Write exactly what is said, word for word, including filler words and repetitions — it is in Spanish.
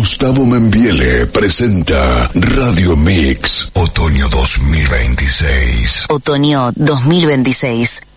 Gustavo Membiele presenta Radio Mix Otoño dos mil veintiséis. Otoño dos mil veintiséis.